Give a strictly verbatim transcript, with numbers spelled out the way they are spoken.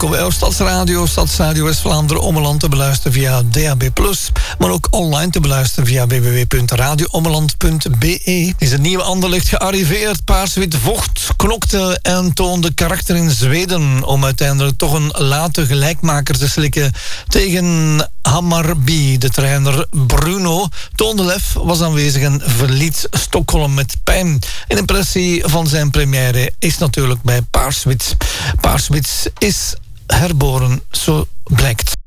welkom bij jouw Stadsradio. Stadsradio West-Vlaanderen Ommeland te beluisteren via D A B plus, maar ook online te beluisteren via w w w punt radio ommeland punt b e. Is het nieuwe Anderlecht gearriveerd. Paars-wit vocht, knokte en toonde karakter in Zweden om uiteindelijk toch een late gelijkmaker te slikken tegen Hammarby. De trainer Bruno Toondelef was aanwezig en verliet Stockholm met pijn. Een impressie van zijn première is natuurlijk bij Paars-wit. Paars-wit is herboren, zo blijkt.